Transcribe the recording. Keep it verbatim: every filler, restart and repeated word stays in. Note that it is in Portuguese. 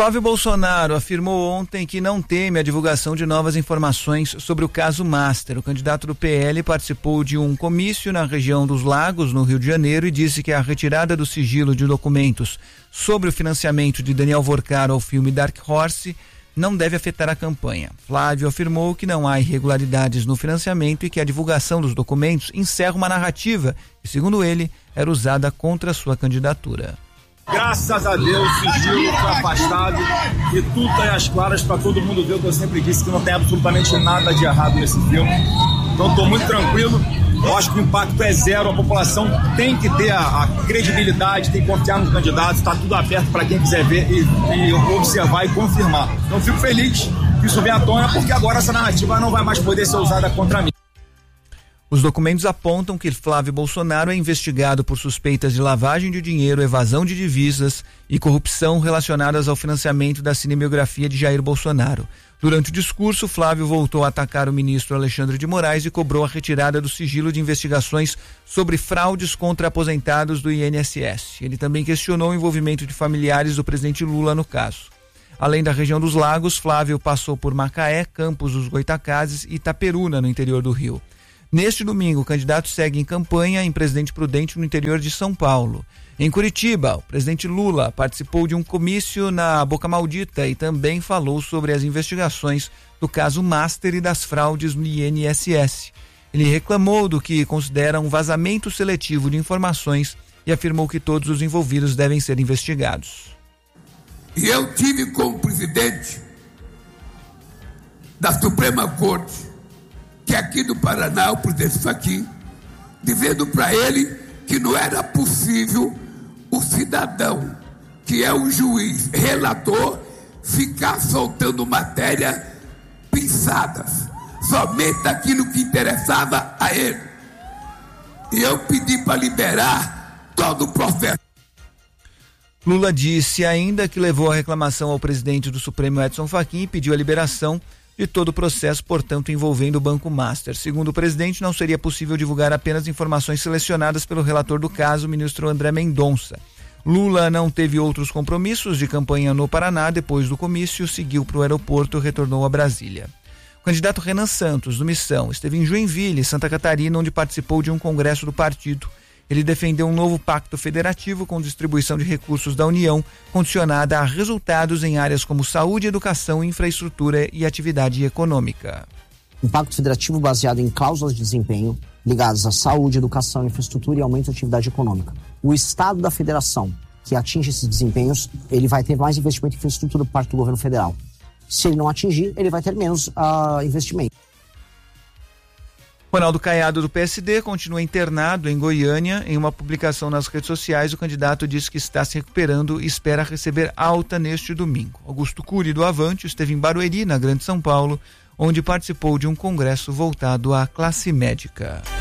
Flávio Bolsonaro afirmou ontem que não teme a divulgação de novas informações sobre o caso Master. O candidato do P L participou de um comício na região dos Lagos, no Rio de Janeiro, e disse que a retirada do sigilo de documentos sobre o financiamento de Daniel Vorcar ao filme Dark Horse não deve afetar a campanha. Flávio afirmou que não há irregularidades no financiamento e que a divulgação dos documentos encerra uma narrativa que, segundo ele, era usada contra a sua candidatura. Graças a Deus, o sigilo foi afastado e tudo está às claras para todo mundo ver o que eu sempre disse, que não tem absolutamente nada de errado nesse filme. Então estou muito tranquilo, eu acho que o impacto é zero, a população tem que ter a, a credibilidade, tem que confiar nos candidatos, está tudo aberto para quem quiser ver e, e observar e confirmar. Então fico feliz que isso venha à tona, porque agora essa narrativa não vai mais poder ser usada contra mim. Os documentos apontam que Flávio Bolsonaro é investigado por suspeitas de lavagem de dinheiro, evasão de divisas e corrupção relacionadas ao financiamento da cinebiografia de Jair Bolsonaro. Durante o discurso, Flávio voltou a atacar o ministro Alexandre de Moraes e cobrou a retirada do sigilo de investigações sobre fraudes contra aposentados do I N S S. Ele também questionou o envolvimento de familiares do presidente Lula no caso. Além da região dos Lagos, Flávio passou por Macaé, Campos dos Goitacazes e Itaperuna, no interior do Rio. Neste domingo, o candidato segue em campanha em Presidente Prudente, no interior de São Paulo. Em Curitiba, o presidente Lula participou de um comício na Boca Maldita e também falou sobre as investigações do caso Master e das fraudes no I N S S. Ele reclamou do que considera um vazamento seletivo de informações e afirmou que todos os envolvidos devem ser investigados. E eu tive como presidente da Suprema Corte, que aqui do Paraná, o presidente Fachin, dizendo para ele que não era possível o cidadão, que é o juiz relator, ficar soltando matéria pinçadas, somente aquilo que interessava a ele. E eu pedi para liberar todo o processo. Lula disse ainda que levou a reclamação ao presidente do Supremo, Edson Fachin, e pediu a liberação de todo o processo, portanto, envolvendo o Banco Master. Segundo o presidente, não seria possível divulgar apenas informações selecionadas pelo relator do caso, o ministro André Mendonça. Lula não teve outros compromissos de campanha no Paraná. Depois do comício, seguiu para o aeroporto e retornou a Brasília. O candidato Renan Santos, do Missão, esteve em Joinville, Santa Catarina, onde participou de um congresso do partido. Ele defendeu um novo pacto federativo com distribuição de recursos da União, condicionada a resultados em áreas como saúde, educação, infraestrutura e atividade econômica. Um pacto federativo baseado em cláusulas de desempenho ligadas à saúde, educação, infraestrutura e aumento da atividade econômica. O Estado da Federação, que atinge esses desempenhos, ele vai ter mais investimento em infraestrutura por parte do governo federal. Se ele não atingir, ele vai ter menos uh, investimento. Ronaldo Caiado, do P S D, continua internado em Goiânia. Em uma publicação nas redes sociais, o candidato disse que está se recuperando e espera receber alta neste domingo. Augusto Cury, do Avante, esteve em Barueri, na Grande São Paulo, onde participou de um congresso voltado à classe médica.